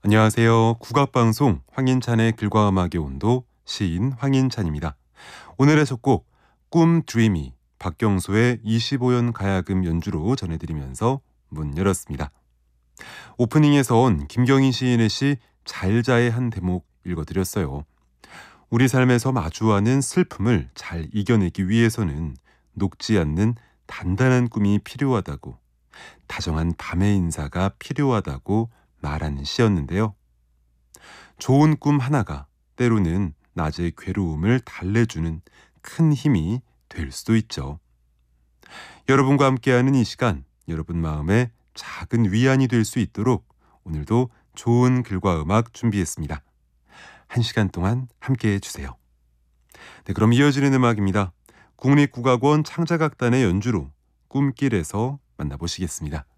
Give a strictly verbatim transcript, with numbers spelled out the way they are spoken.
안녕하세요. 국악방송 황인찬의 글과 음악의 온도 시인 황인찬입니다. 오늘의 첫 곡 꿈 드리미 박경소의 이십오 연 가야금 연주로 전해드리면서 문 열었습니다. 오프닝에선 김경희 시인의 시 잘자의 한 대목 읽어드렸어요. 우리 삶에서 마주하는 슬픔을 잘 이겨내기 위해서는 녹지 않는 단단한 꿈이 필요하다고, 다정한 밤의 인사가 필요하다고 말하는 시였는데요. 좋은 꿈 하나가 때로는 낮의 괴로움을 달래주는 큰 힘이 될 수도 있죠. 여러분과 함께하는 이 시간, 여러분 마음에 작은 위안이 될 수 있도록 오늘도 좋은 글과 음악 준비했습니다. 한 시간 동안 함께해 주세요. 네, 그럼 이어지는 음악입니다. 국립국악원 창작악단의 연주로 꿈길에서 만나보시겠습니다.